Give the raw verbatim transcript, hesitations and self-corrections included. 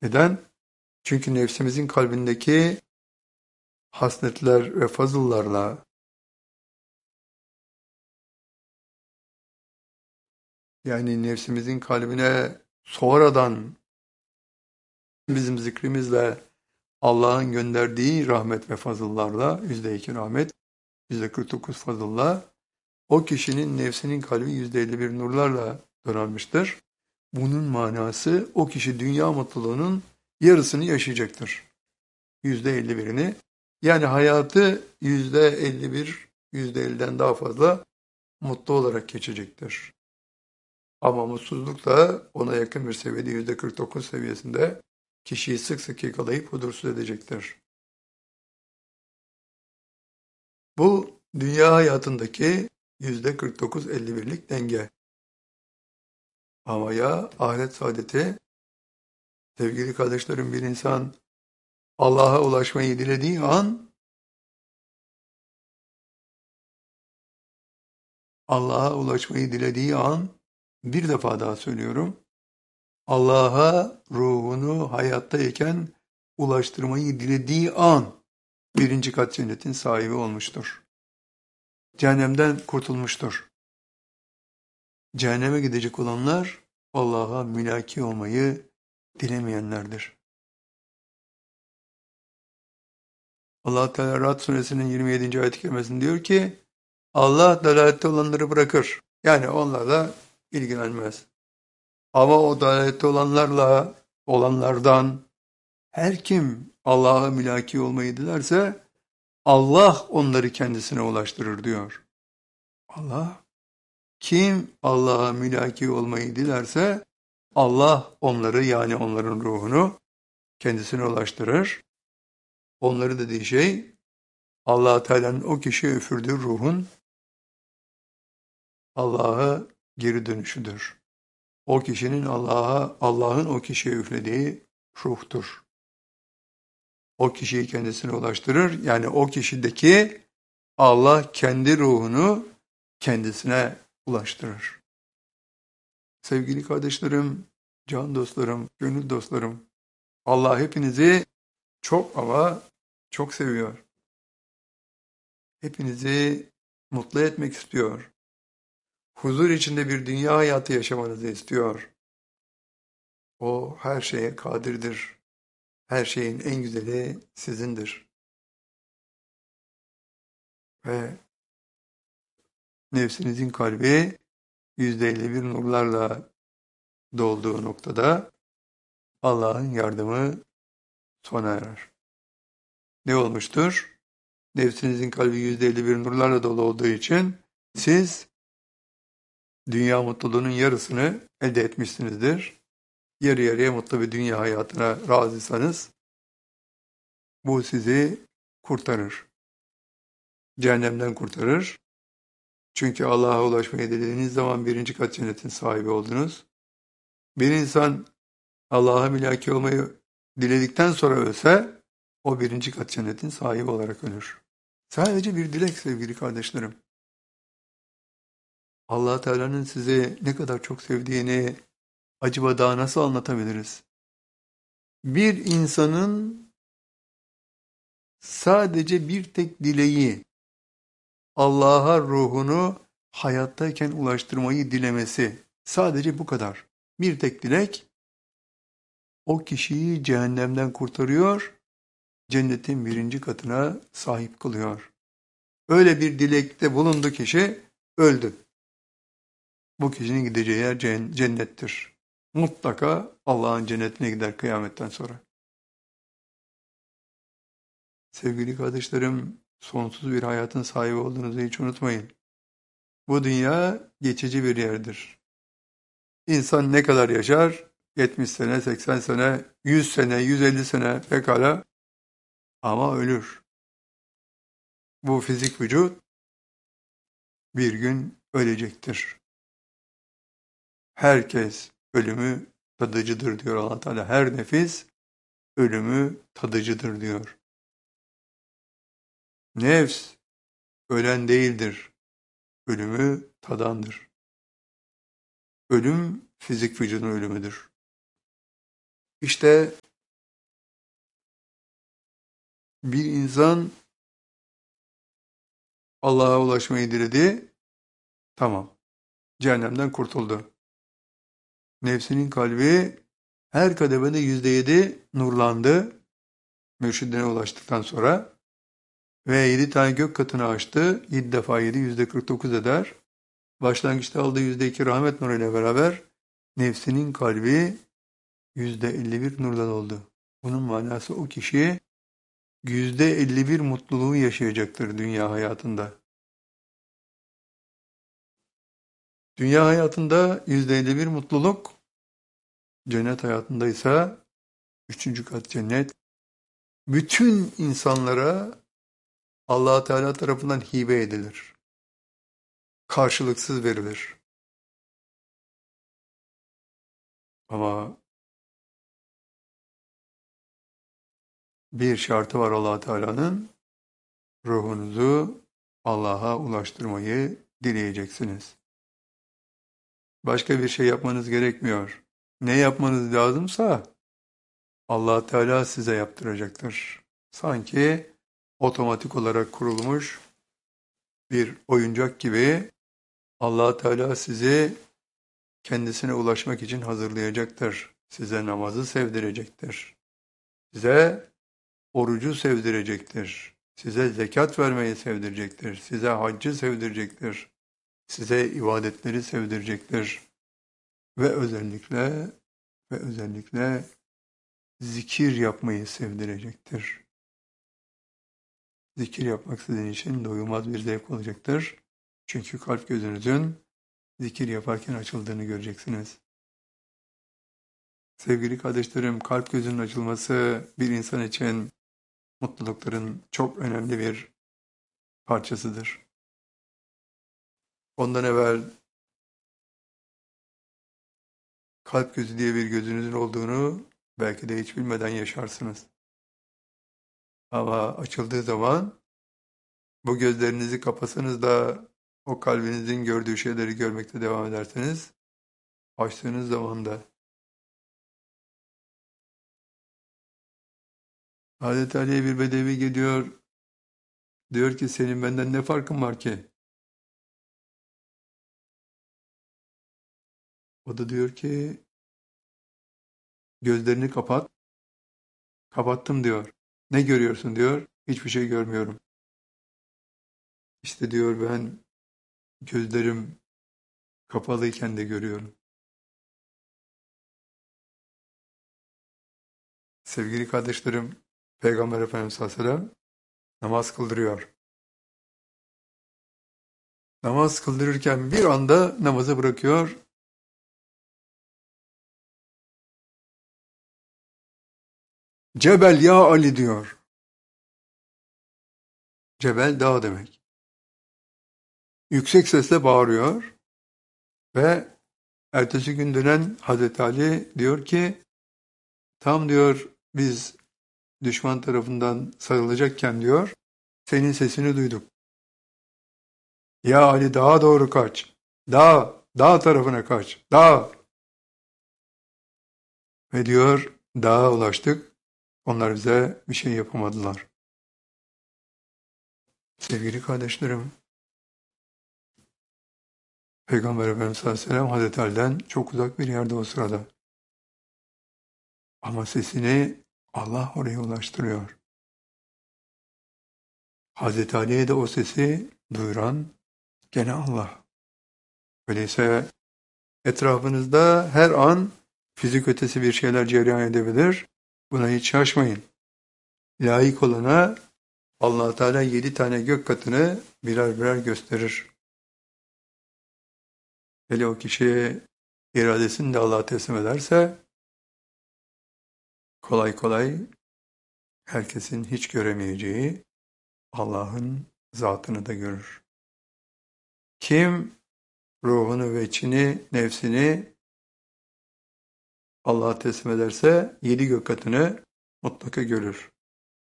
Neden? Çünkü nefsimizin kalbindeki hasletler ve fazıllarla, yani nefsimizin kalbine sonradan bizim zikrimizle Allah'ın gönderdiği rahmet ve fazıllarla, yüzde iki rahmet, yüzde kırk dokuz fazılla, o kişinin nefsinin kalbi yüzde elli bir nurlarla donanmıştır. Bunun manası o kişi dünya mutluluğunun yarısını yaşayacaktır. Yüzde elli birini. Yani hayatı yüzde elli bir, yüzde elliden daha fazla mutlu olarak geçecektir. Ama mutsuzluk da ona yakın bir seviyede yüzde kırk dokuz seviyesinde kişiyi sık sık yakalayıp huzursuz edecektir. Bu dünya hayatındaki yüzde kırk dokuz elli birlik denge. Ama ya ahiret saadeti, sevgili kardeşlerim, bir insan Allah'a ulaşmayı dilediği an, Allah'a ulaşmayı dilediği an, bir defa daha söylüyorum, Allah'a ruhunu hayattayken ulaştırmayı dilediği an, birinci kat cennetin sahibi olmuştur. Cehennemden kurtulmuştur. Cehenneme gidecek olanlar, Allah'a mülaki olmayı dilemeyenlerdir. Allah Teala Ra'd suresinin yirmi yedinci ayet-i kerimesinde diyor ki, Allah dalalette olanları bırakır. Yani onlarla ilgilenmez. Ama o dalalette olanlarla, olanlardan her kim Allah'a mülaki olmayı dilerse, Allah onları kendisine ulaştırır diyor. Allah, kim Allah'a mülaki olmayı dilerse, Allah onları, yani onların ruhunu kendisine ulaştırır. Onları dediği şey, Allah Teala'nın o kişiye üfürdüğü ruhun Allah'a geri dönüşüdür. O kişinin Allah'a, Allah'ın o kişiye üflediği ruhtur. O kişiyi kendisine ulaştırır. Yani o kişideki Allah kendi ruhunu kendisine ulaştırır. Sevgili kardeşlerim, can dostlarım, gönül dostlarım, Allah hepinizi çok ama çok seviyor. Hepinizi mutlu etmek istiyor. Huzur içinde bir dünya hayatı yaşamanızı istiyor. O her şeye kadirdir. Her şeyin en güzeli sizindir. Ve nefsinizin kalbi yüzde elli bir nurlarla dolduğu noktada Allah'ın yardımı sona erer. Ne olmuştur? Nefsinizin kalbi yüzde elli bir nurlarla dolu olduğu için siz dünya mutluluğunun yarısını elde etmişsinizdir. Yarı yarıya mutlu bir dünya hayatına razıysanız bu sizi kurtarır. Cehennemden kurtarır. Çünkü Allah'a ulaşmayı dilediğiniz zaman birinci kat cennetin sahibi oldunuz. Bir insan Allah'a mülaki olmayı diledikten sonra ölse, o birinci kat cennetin sahibi olarak ölür. Sadece bir dilek sevgili kardeşlerim. Allah Teala'nın sizi ne kadar çok sevdiğini acaba daha nasıl anlatabiliriz? Bir insanın sadece bir tek dileği, Allah'a ruhunu hayattayken ulaştırmayı dilemesi. Sadece bu kadar. Bir tek dilek, o kişiyi cehennemden kurtarıyor, cennetin birinci katına sahip kılıyor. Öyle bir dilekte bulundu kişi, öldü. Bu kişinin gideceği yer cennettir. Mutlaka Allah'ın cennetine gider kıyametten sonra. Sevgili kardeşlerim, sonsuz bir hayatın sahibi olduğunuzu hiç unutmayın. Bu dünya geçici bir yerdir. İnsan ne kadar yaşar? yetmiş sene, seksen sene, yüz sene, yüz elli sene pekala, ama ölür. Bu fizik vücut bir gün ölecektir. Herkes ölümü tadıcıdır diyor Allah Teala. Her nefis ölümü tadıcıdır diyor. Nefs ölen değildir. Ölümü tadandır. Ölüm fizik vücudun ölümüdür. İşte Bir insan Allah'a ulaşmayı diledi, tamam, cehennemden kurtuldu. Nefsinin kalbi her kademede yüzde yedi nurlandı, mürşidine ulaştıktan sonra ve yedi tane gök katını açtı. Yedi defa yedi, yüzde kırk dokuz eder. Başlangıçta aldığı yüzde iki rahmet nuruyla beraber nefsinin kalbi yüzde elli bir nurdan oldu. Bunun manası o kişi yüzde elli bir mutluluğu yaşayacaktır dünya hayatında. Dünya hayatında yüzde elli bir mutluluk, cennet hayatında ise üçüncü kat cennet. Bütün insanlara Allah Teala tarafından hibe edilir. Karşılıksız verilir. Ama bir şartı var Allah Teala'nın, ruhunuzu Allah'a ulaştırmayı dileyeceksiniz. Başka bir şey yapmanız gerekmiyor. Ne yapmanız lazımsa Allah Teala size yaptıracaktır. Sanki otomatik olarak kurulmuş bir oyuncak gibi Allah Teala sizi kendisine ulaşmak için hazırlayacaktır. Size namazı sevdirecektir. Size orucu sevdirecektir. Size zekat vermeyi sevdirecektir. Size haccı sevdirecektir. Size ibadetleri sevdirecektir. Ve özellikle ve özellikle zikir yapmayı sevdirecektir. Zikir yapmak sizin için doyulmaz bir zevk olacaktır. Çünkü kalp gözünüzün zikir yaparken açıldığını göreceksiniz. Sevgili kardeşlerim, kalp gözünün açılması bir insan için mutlulukların çok önemli bir parçasıdır. Ondan evvel kalp gözü diye bir gözünüzün olduğunu belki de hiç bilmeden yaşarsınız. Ama açıldığı zaman bu gözlerinizi kapasanız da o kalbinizin gördüğü şeyleri görmekte devam ederseniz, açtığınız zaman da Hazreti Ali'ye bir bedevi geliyor, diyor ki senin benden ne farkın var ki? O da diyor ki gözlerini kapat. Kapattım diyor. Ne görüyorsun diyor. Hiçbir şey görmüyorum. İşte diyor ben gözlerim kapalıyken de görüyorum. Sevgili kardeşlerim, Peygamber Efendimiz sallallahu aleyhi ve sellem namaz kıldırıyor. Namaz kıldırırken bir anda namazı bırakıyor. Cebel ya Ali diyor. Cebel dağ demek. Yüksek sesle bağırıyor ve ertesi gün dönen Hazreti Ali diyor ki tam diyor biz düşman tarafından sarılacakken diyor senin sesini duyduk. Ya Ali dağa doğru kaç. Dağ, dağ tarafına kaç. Dağ. Ve diyor dağa ulaştık. Onlar bize bir şey yapamadılar. Sevgili kardeşlerim, Peygamber Efendimiz sallallahu aleyhi ve sellem Hazreti Ali'den çok uzak bir yerde o sırada. Ama sesini Allah oraya ulaştırıyor. Hazreti Ali'ye de o sesi duyuran gene Allah. Öyleyse etrafınızda her an fizik ötesi bir şeyler cereyan edebilir. Buna hiç şaşmayın. Layık olana Allah Teala yedi tane gök katını birer birer gösterir. Hele o kişi iradesini de Allah'a teslim ederse kolay kolay herkesin hiç göremeyeceği Allah'ın zatını da görür. Kim ruhunu ve içini, nefsini Allah'a teslim ederse yedi gök katını mutlaka görür.